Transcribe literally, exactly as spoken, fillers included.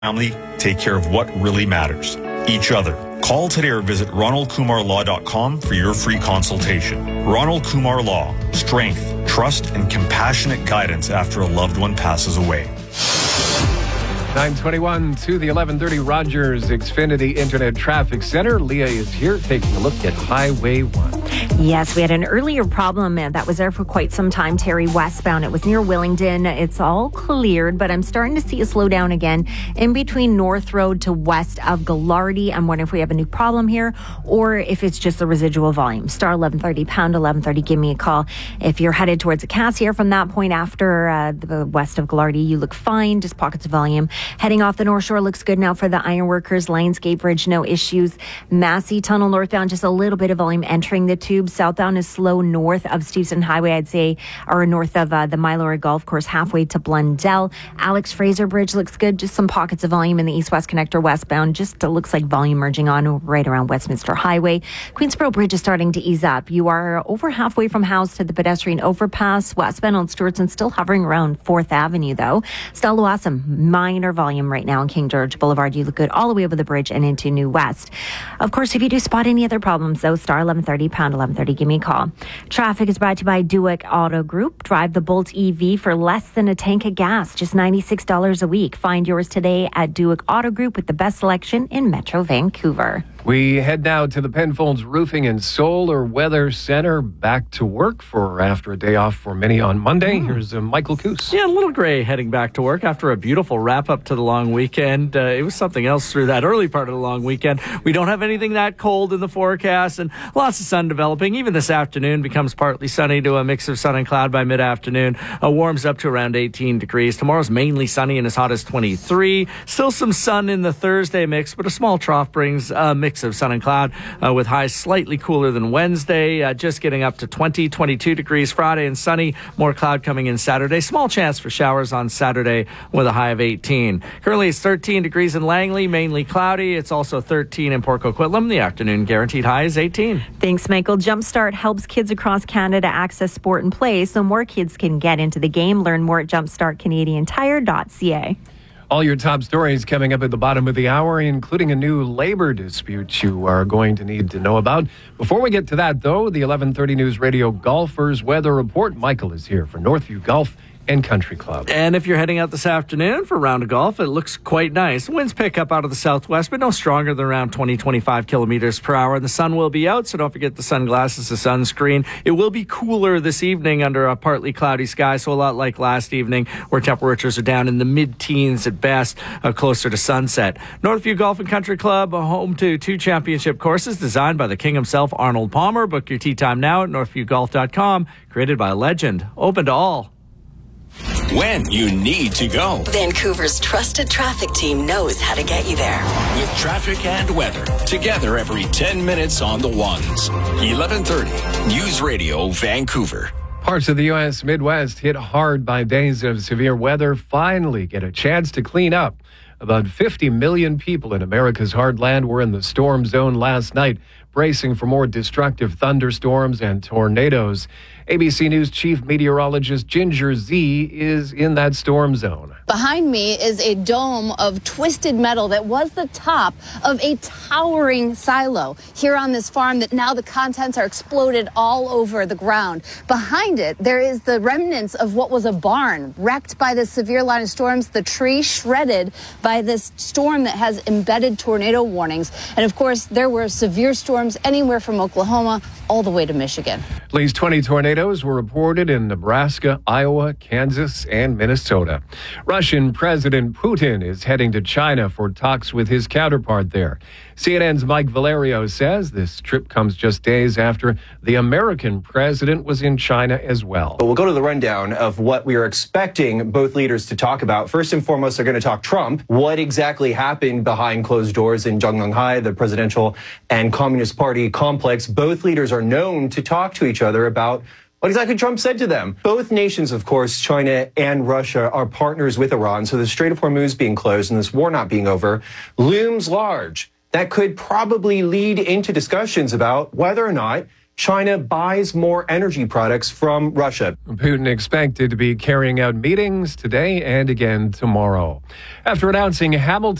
family take care of what really matters, each other. Call today or visit ronald kumar law dot com for your free consultation. Ronald Kumar Law, strength, trust, and compassionate guidance after a loved one passes away. nine twenty-one to the eleven thirty Rogers Xfinity Internet Traffic Center. Leah is here taking a look at Highway one. Yes, we had an earlier problem that was there for quite some time, Terry, westbound. It was near Willingdon. It's all cleared, but I'm starting to see a slowdown again in between North Road to west of Gallardi. I'm wondering if we have a new problem here or if it's just the residual volume. Star eleven thirty, pound eleven thirty, give me a call. If you're headed towards Acacia from that point after uh, the west of Gallardi, you look fine, just pockets of volume. Heading off the North Shore looks good now for the Ironworkers. Lionsgate Bridge, no issues. Massey Tunnel northbound, just a little bit of volume entering the tube. Southbound is slow north of Steveston Highway, I'd say, or north of uh, the Mylora Golf Course, halfway to Blundell. Alex Fraser Bridge looks good. Just some pockets of volume in the east-west connector westbound. Just uh, looks like volume merging on right around Westminster Highway. Queensboro Bridge is starting to ease up. You are over halfway from House to the pedestrian overpass. Westbound on Stewartson still hovering around fourth Avenue, though. Stella Wassam, minor volume right now on King George Boulevard. You look good all the way over the bridge and into New West. Of course, if you do spot any other problems, though, star eleven thirty, pound eleven thirty, give me a call. Traffic is brought to you by Duick Auto Group. Drive the Bolt E V for less than a tank of gas, just ninety-six dollars a week. Find yours today at Duick Auto Group with the best selection in Metro Vancouver. We head now to the Penfolds Roofing and Solar Weather Center. Back to work for after a day off for many on Monday. Mm. Here's uh, Michael Coos. Yeah, a little gray heading back to work after a beautiful wrap-up to the long weekend. Uh, it was something else through that early part of the long weekend. We don't have anything that cold in the forecast, and lots of sun developing. Even this afternoon becomes partly sunny to a mix of sun and cloud by mid-afternoon. Uh, warms up to around eighteen degrees. Tomorrow's mainly sunny and as hot as twenty-three. Still some sun in the Thursday mix, but a small trough brings a mix of sun and cloud uh, with highs slightly cooler than Wednesday, uh, just getting up to twenty, twenty-two degrees Friday and sunny. More cloud coming in Saturday. Small chance for showers on Saturday with a high of eighteen. Currently it's thirteen degrees in Langley, mainly cloudy. It's also thirteen in Port Coquitlam. The afternoon guaranteed high is eighteen. Thanks, Michael. Jumpstart helps kids across Canada access sport and play so more kids can get into the game. Learn more at jumpstart canadian tire dot c a. All your top stories coming up at the bottom of the hour, including a new labor dispute you are going to need to know about. Before we get to that, though, the eleven thirty News Radio Golfers Weather Report. Michael is here for Northview Golf and Country Club. And if you're heading out this afternoon for a round of golf, it looks quite nice. Winds pick up out of the southwest, but no stronger than around twenty, twenty-five kilometers per hour. And the sun will be out, so don't forget the sunglasses, the sunscreen. It will be cooler this evening under a partly cloudy sky, so a lot like last evening, where temperatures are down in the mid-teens at best, uh, closer to sunset. Northview Golf and Country Club, home to two championship courses designed by the king himself, Arnold Palmer. Book your tee time now at northview golf dot com. Created by a legend. Open to all. When you need to go. Vancouver's trusted traffic team knows how to get you there. With traffic and weather. Together every ten minutes on the ones. eleven thirty News Radio Vancouver. Parts of the U S Midwest hit hard by days of severe weather finally get a chance to clean up. About fifty million people in America's heartland were in the storm zone last night, bracing for more destructive thunderstorms and tornadoes. A B C News chief meteorologist Ginger Zee is in that storm zone. Behind me is a dome of twisted metal that was the top of a towering silo here on this farm that now the contents are exploded all over the ground. Behind it, there is the remnants of what was a barn wrecked by this severe line of storms, the tree shredded by this storm that has embedded tornado warnings. And of course, there were severe storms anywhere from Oklahoma all the way to Michigan. At least twenty tornadoes were reported in Nebraska, Iowa, Kansas, and Minnesota. Russian President Putin is heading to China for talks with his counterpart there. C N N's Mike Valerio says this trip comes just days after the American president was in China as well. But we'll go to the rundown of what we are expecting both leaders to talk about. First and foremost, they're going to talk Trump. What exactly happened behind closed doors in Zhongnanhai, the presidential and Communist Party complex? Both leaders are known to talk to each other about what exactly Trump said to them. Both nations, of course, China and Russia, are partners with Iran. So the Strait of Hormuz being closed and this war not being over looms large. That could probably lead into discussions about whether or not China buys more energy products from Russia. Putin expected to be carrying out meetings today and again tomorrow. After announcing Hamilton